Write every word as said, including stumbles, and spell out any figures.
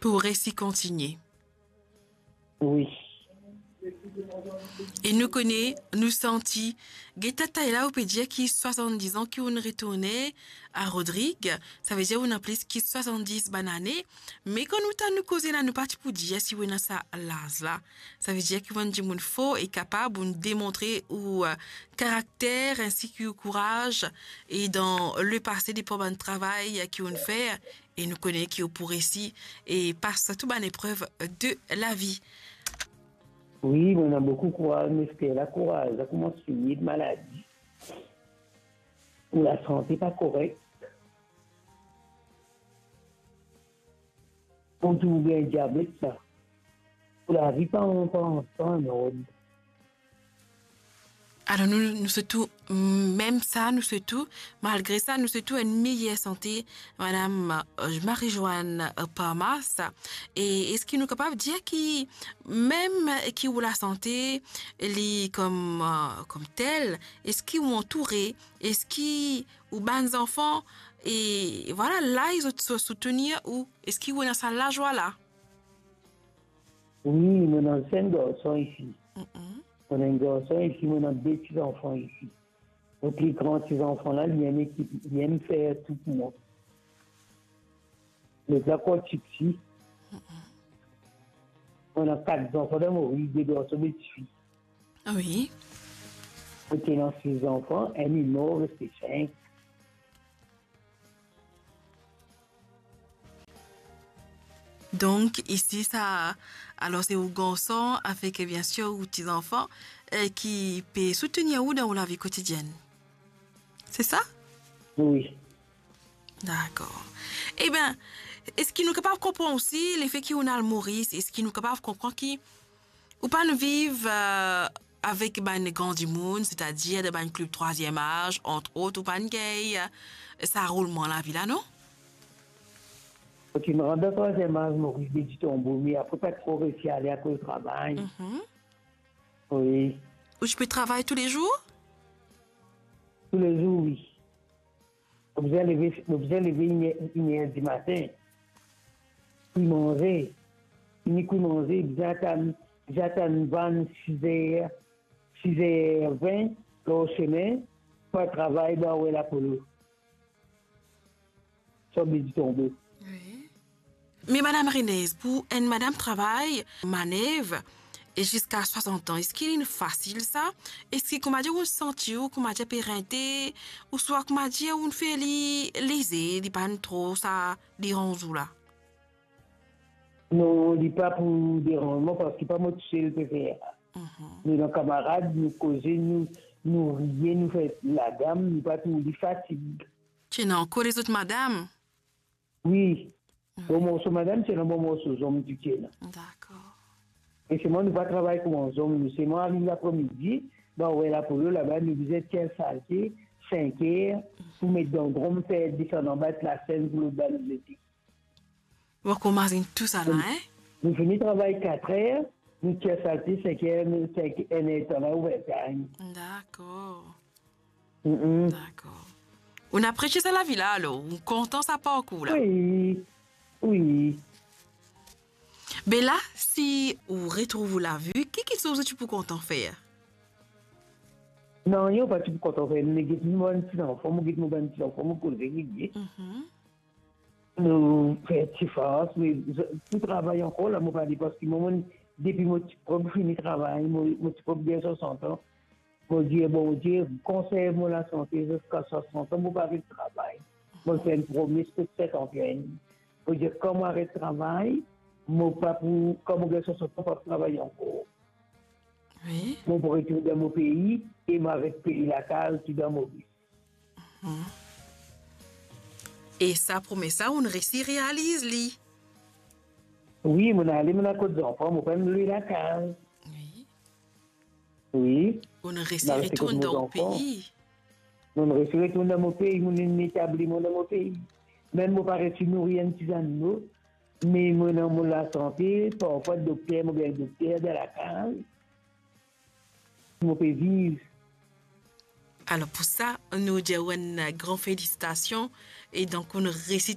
Pour ainsi continuer. Oui. Et nous connaissons, nous sentis, Guetta là, on peut dire qu'il soixante-dix ans, qu'on retournait à Rodrigue, ça veut dire qu'on a plus qu'il soixante-dix bananés, mais quand nous t'en nous causé là, nous partis pour dire si on a ça l'âge là, ça veut dire qu'on dit mon faux est capable de démontrer ou euh, caractère ainsi que courage et dans le passé des problèmes de travail qu'on fait et nous connaissons qui pour ici et passe toute bonne épreuve de la vie. Oui, on a beaucoup de courage, mais c'est la courage. Ça commence à finir de maladie. Ou la santé n'est pas correcte. On trouve un diabète, ça. Ou la vie pas en temps en ordre. Alors nous, nous surtout, même ça, nous surtout, malgré ça, nous surtout une meilleure santé, Madame euh, Marie-Joanne Parmas. Et est-ce qu'il nous est capable de dire qui, même qui ou la santé, les comme euh, comme tel, est-ce qu'ils ont entouré, est-ce qu'ils ou ben enfants et voilà là ils ont se soutenir ou est-ce qu'ils ont dans la joie là? Oui, mon ancien garçon ici. Mm-mm. On a un garçon ici, on a deux petits-enfants ici. Donc les grands petits-enfants-là, ils aiment, ils aiment faire tout pour moi. Les accords ici, on a quatre enfants de Maurice, deux garçons, deux filles. Oui. Ok, dans six enfants, un est mort, c'est cinq. Donc ici ça alors c'est aux garçons avec bien sûr aux petits enfants euh, qui peut soutenir ou dans la vie quotidienne. C'est ça? Oui. D'accord. Eh bien, est-ce qu'il nous est capable de comprendre aussi l'effet qu'on a le Maurice? Est-ce qu'il nous est capable de comprendre qui ou pas nous vivre euh, avec ben, les grands du monde, c'est-à-dire de ben, club troisième âge, entre autres, ou pas une gay, euh, ça roule moins la vie là, non? Donc, il me rend dans le troisième âge, Maurice, des petits tombeaux, mais après, pas trop réussi à aller à cause du travail. Mm-hmm. Oui. Ou je peux travailler tous les jours? Tous les jours, oui. Vous allez lever, vous allez lever une heure du matin. Puis manger. Ni coup manger, j'attends, j'attends vingt six heures, six heures vingt, au chemin, pour travailler dans la polo. Sur le tombeau. Oui. Mais Madame Renez, pour une Madame travail, manève, et jusqu'à soixante ans, est-ce qu'il est facile ça? Est-ce que, comment dire, on sent ou comment dire, parenté, ou soit, comment dire, on fait les léser, les pas trop, ça, les range là? Non, on ne dit pas pour dérangement parce qu'il n'est pas moi tout seul qui faire. Nous, nos camarades, nous causer, nous, nous rier, nous faire la gamme, nous pas tout, nous fatigue. Tu n'as encore les autres Madame? Oui. Bon morceau, madame, c'est un bon morceau, homme du Kenya. D'accord. Et c'est moi, nous pas travailler comme un homme. Nous, c'est moi, arrivé l'après-midi, bah, ouais, là, pour eux, là-bas, nous vous êtes quinze saltés, cinq heures, pour mettre dans le gros, faire descendre en bas de la scène pour le bas de l'été. Vous commencez tout ça là, hein? Nous finissons travailler quatre heures, nous quinze saltés, cinq heures, nous cinq heures, là, ouais, D'accord. mm D'accord. On a prêché ça la vie là, alors. On content ça parcours là. Oui, oui. Mais là, si on retrouve la vue, qu'est-ce que tu peux content faire? Non, il n'y a pas de tout quand on fait. Nous avons un petit enfant, nous avons un petit enfant, nous avons nous faisons des forces, mais tout travail encore, là, je ne dis pas parce que moi, depuis que je finis le travail, je suis bien soixante ans, je dis, bon Dieu, conserve-moi la santé jusqu'à soixante ans, je ne vais pas arrêter le travail. Je fais une promesse que c'est en plein. Je dis, quand je arrête le travail, je pas pour, comme je soixante ans, je ne vais pas travailler encore. Oui. Je vais retourner dans mon pays et je vais payer la case qui est dans mon pays. Hum. Et ça, promet ça, on réussit réalise, li. Oui, mon allé, mon côte d'enfant, mon père me la case. Oui. Oui. On réussit retourner dans le pays. On réussit retourner dans mon pays, on établit dans mon pays. Même mon père est nourrir un petit animal, mais mon mon la santé, parfois docteur, mon bien docteur de la case. Mon pays vivre. Alors pour ça, nous disons une grande félicitation et donc on réussit